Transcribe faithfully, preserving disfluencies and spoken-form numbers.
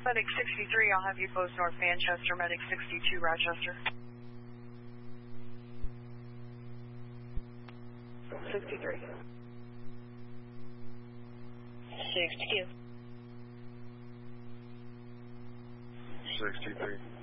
Medic sixty-three, I'll have you close North Manchester, Medic sixty-two, Rochester. sixty-three. sixty-two. sixty-three.